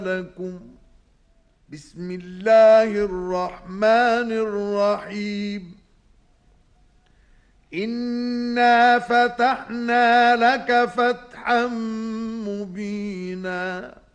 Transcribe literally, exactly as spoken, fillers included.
لكم بسم الله الرحمن الرحيم إنا فتحنا لك فتحا مبينا